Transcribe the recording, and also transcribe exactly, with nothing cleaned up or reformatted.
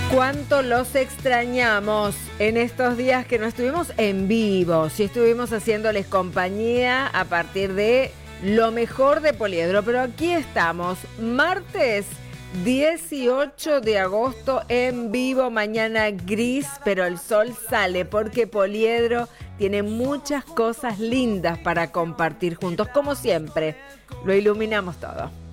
Cuánto los extrañamos en estos días que no estuvimos en vivo, sí estuvimos haciéndoles compañía a partir de lo mejor de Poliedro, pero aquí estamos, martes dieciocho de agosto en vivo, mañana gris, pero el sol sale porque Poliedro tiene muchas cosas lindas para compartir juntos, como siempre, lo iluminamos todo.